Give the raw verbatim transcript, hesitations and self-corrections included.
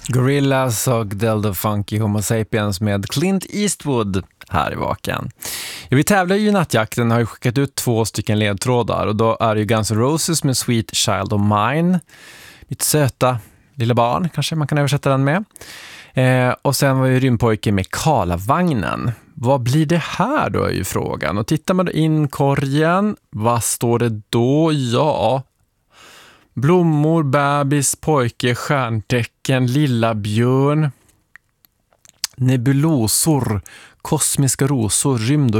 Gorillaz och Del the Funky Homo Sapiens med Clint Eastwood här i Vaken. Ja, vi tävlar ju i Nattjakten, har ju skickat ut två stycken ledtrådar och då är det ju Guns N' Roses med Sweet Child of Mine. Mitt söta lilla barn, kanske man kan översätta den med. Eh, och sen var ju Rymdpojke med Karlavagnen. Vad blir det här då är ju frågan. Och tittar man då in korgen, vad står det då? Ja, blommor, bebis, pojke, stjärntecken, lilla björn, nebulosor, kosmiska rosor, rymd